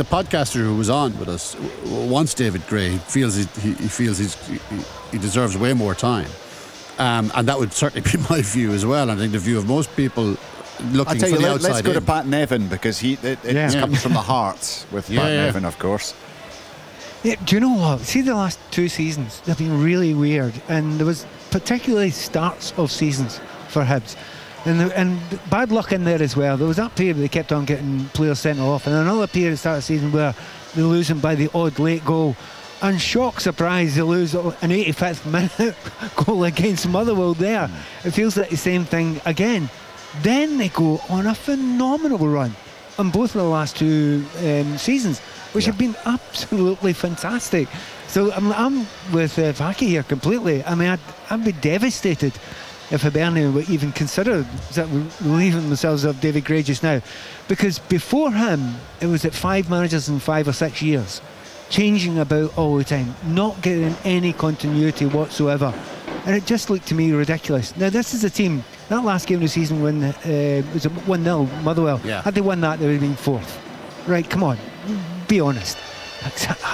podcaster who was on with us wants David Gray. He feels he deserves way more time, and that would certainly be my view as well. I think the view of most people looking for the outside. Let's go to Pat Nevin, because it comes from the heart with Pat Nevin, of course. Yeah, do you know what? See, the last 2 seasons, they've been really weird, and there was particularly starts of seasons for Hibs. And bad luck in there as well. There was that period where they kept on getting players sent off, and another period at the start of the season where they lose them by the odd late goal. And shock surprise, they lose an 85th minute goal against Motherwell there. It feels like the same thing again. Then they go on a phenomenal run on both of the last 2 seasons, which have been absolutely fantastic. So I'm with Vaki here completely. I mean, I'd be devastated if Hibernian would even consider that leaving themselves of David Gray just now, because before him it was at 5 managers in 5 or 6 years, changing about all the time, not getting any continuity whatsoever, and it just looked to me ridiculous. Now this is a team, that last game of the season when it was 1-0 Motherwell, had they won that they would have been 4th. Right, come on, be honest.